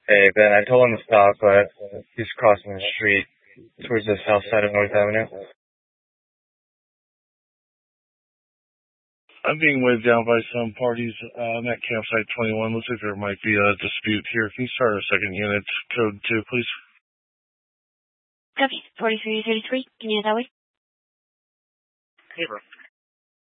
Hey, Ben, I told him to stop, but he's crossing the street towards the south side of North Avenue. I'm being waved down by some parties at campsite 21. Looks like there might be a dispute here. Can you start a second unit code 2, please? Copy. 4333. Can you head that way? Hey, bro.